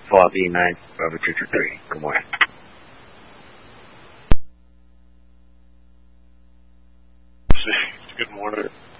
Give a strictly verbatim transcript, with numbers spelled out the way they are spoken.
Fallout B nine, Bravo two two three. Good morning. Good morning.